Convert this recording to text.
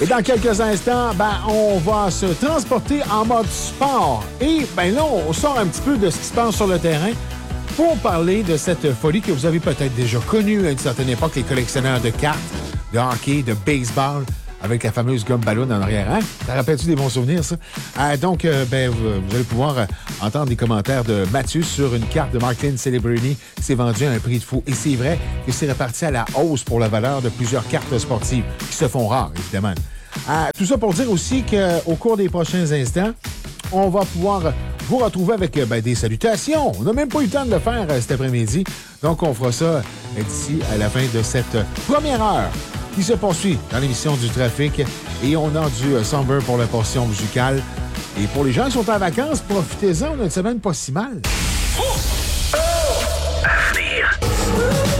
Et dans quelques instants, on va se transporter en mode sport. Et là, on sort un petit peu de ce qui se passe sur le terrain pour parler de cette folie que vous avez peut-être déjà connue à une certaine époque, les collectionneurs de cartes, de hockey, de baseball, avec la fameuse gomme ballon en arrière. Hein? Ça rappelle-tu des bons souvenirs, ça? Donc, vous allez pouvoir entendre des commentaires de Mathieu sur une carte de Marklin Celebrini qui s'est vendue à un prix de fou. Et c'est vrai que c'est reparti à la hausse pour la valeur de plusieurs cartes sportives qui se font rares, évidemment. Tout ça pour dire aussi qu'au cours des prochains instants, on va pouvoir vous retrouver avec des salutations. On n'a même pas eu le temps de le faire cet après-midi. Donc, on fera ça d'ici à la fin de cette première heure qui se poursuit dans l'émission du trafic. Et on a du Somber pour la portion musicale. Et pour les gens qui sont en vacances, profitez-en. On a une semaine pas si mal.